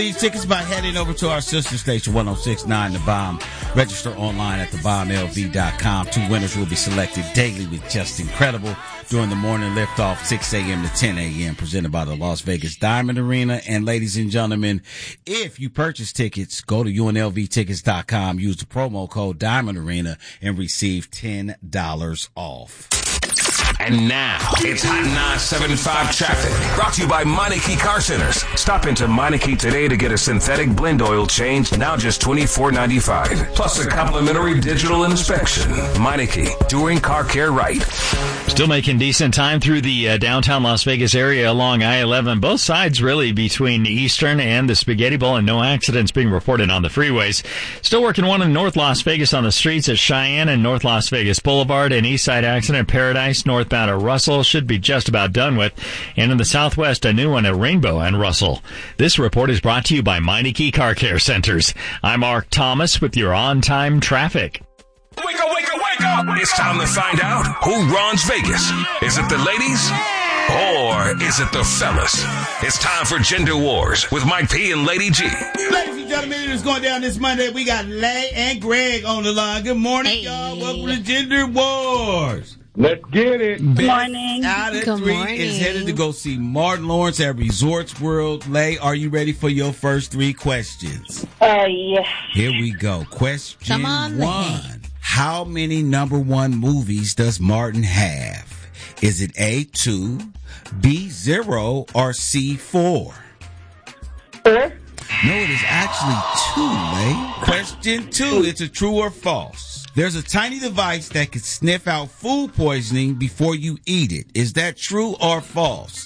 These tickets by heading over to our sister station 106.9 The Bomb. Register online at thebombLV.com. 2 winners will be selected daily with Just Incredible during the morning liftoff, 6 a.m. to 10 a.m. presented by the Las Vegas Diamond Arena. And ladies and gentlemen, if you purchase tickets, go to UNLVtickets.com, use the promo code Diamond Arena and receive $10 off. And now, it's Hot 975 traffic. Brought to you by Meineke Car Centers. Stop into Meineke today to get a synthetic blend oil change, now just $24.95. Plus a complimentary digital inspection. Meineke, doing car care right. Still making decent time through the downtown Las Vegas area along I-11. Both sides really between Eastern and the Spaghetti Bowl, and no accidents being reported on the freeways. Still working one in North Las Vegas on the streets at Cheyenne and North Las Vegas Boulevard. An east side accident, Paradise, northbound at Russell, should be just about done with. And in the southwest, a new one at Rainbow and Russell. This report is brought to you by Meineke Car Care Centers. I'm Mark Thomas with your on-time traffic. Wake up, wake up, wake up! It's time to find out who runs Vegas. Is it the ladies? Or is it the fellas? It's time for Gender Wars with Mike P and Lady G. Ladies and gentlemen, it's going down this Monday. We got Lay and Greg on the line. Good morning, y'all. Welcome to Gender Wars. Let's get it. Good morning. Out of Good 3 morning. is headed to go see Martin Lawrence at Resorts World. Lay, are you ready for your first 3 questions? Yes. Here we go. Question Come on, Lay. 1. How many number 1 movies does Martin have? Is it A, 2, B, 0, or C, 4? 4. No, it is actually 2, Lay. Question 2. It's a true or false. There's a tiny device that can sniff out food poisoning before you eat it. Is that true or false?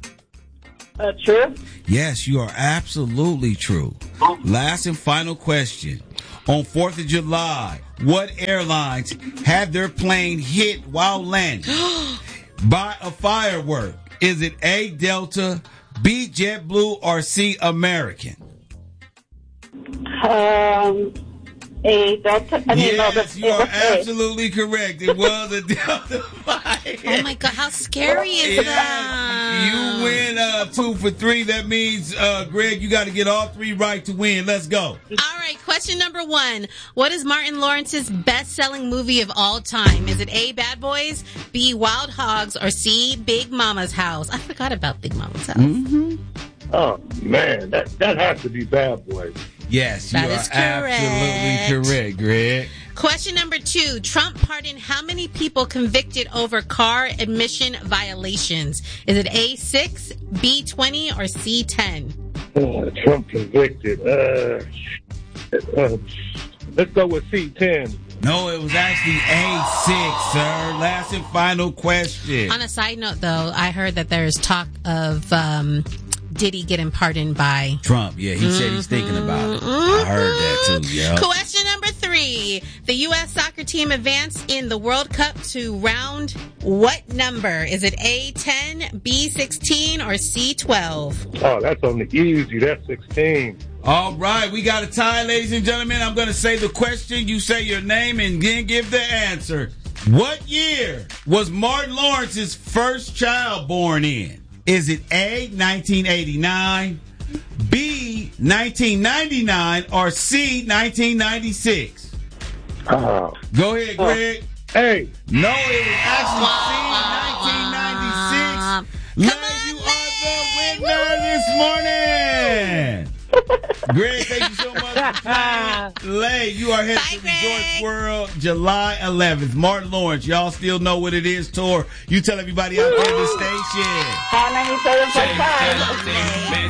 True. Yes, you are absolutely true. Last and final question. On 4th of July, what airlines had their plane hit while landing by a firework? Is it A, Delta, B, JetBlue, or C, American? Yes, you are absolutely correct. It was a Delta flight. Oh my God, how scary is that? You win 2 for 3. That means, Greg, you got to get all 3 right to win. Let's go. All right, question number 1. What is Martin Lawrence's best-selling movie of all time? Is it A, Bad Boys, B, Wild Hogs, or C, Big Mama's House? I forgot about Big Mama's House. Mm-hmm. Oh, man, that has to be Bad Boys. Yes, you That are is correct. absolutely correct, Greg. Question number 2. Trump pardoned how many people convicted over car admission violations? Is it A, 6, B, 20, or C, 10? Trump convicted. Let's go with C10. No, it was actually A6, sir. Last and final question. On a side note, though, I heard that there's talk of Diddy getting pardoned by Trump. Yeah, he said he's thinking about it. I heard that too, yeah. Question number 3. The U.S. soccer team advanced in the World Cup to round what number? Is it A10, B16, or C12? Oh, that's on the easy. That's 16. All right, we got a tie, ladies and gentlemen. I'm going to say the question. You say your name and then give the answer. What year was Martin Lawrence's first child born in? Is it A, 1989, B, 1999, or C, 1996? Oh. Go ahead, Greg. Hey. No, it was actually C, 1996. Lay, you are the winner this morning. Greg, thank you so much for playing. Lay, you are headed to Resorts World July 11th. Martin Lawrence, y'all still know what it is tour. You tell everybody out there in the station. How 97.5.